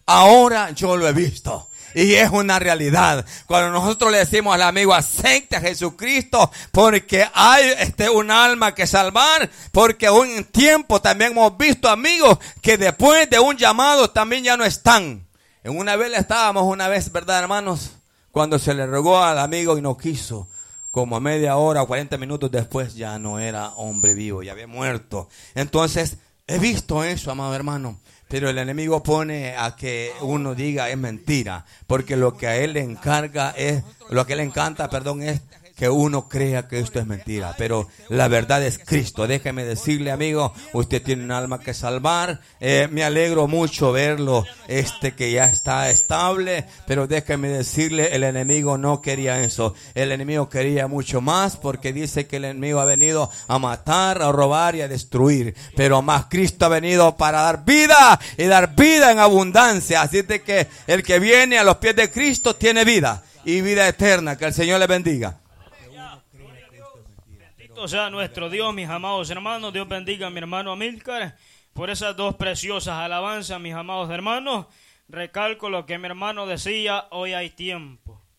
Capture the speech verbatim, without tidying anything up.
ahora yo lo he visto. Y es una realidad. Cuando nosotros le decimos al amigo, acepte a Jesucristo, porque hay este, un alma que salvar, porque un tiempo también hemos visto amigos que después de un llamado también ya no están. En una vez estábamos, una vez, ¿verdad, hermanos? Cuando se le rogó al amigo y no quiso, como a media hora o cuarenta minutos después ya no era hombre vivo, ya había muerto. Entonces, he visto eso, amado hermano. Pero el enemigo pone a que uno diga es mentira, porque lo que a él le encarga es, lo que a él le encanta, perdón, es que uno crea que esto es mentira, pero la verdad es Cristo. Déjeme decirle, amigo, usted tiene un alma que salvar. Eh, me alegro mucho verlo, este que ya está estable, pero déjeme decirle, el enemigo no quería eso. El enemigo quería mucho más, porque dice que el enemigo ha venido a matar, a robar y a destruir, pero más Cristo ha venido para dar vida y dar vida en abundancia. Así de que el que viene a los pies de Cristo tiene vida y vida eterna. Que el Señor le bendiga. Bendito sea nuestro Dios, mis amados hermanos. Dios bendiga a mi hermano Amílcar por esas dos preciosas alabanzas, mis amados hermanos. Recalco lo que mi hermano decía: hoy hay tiempo.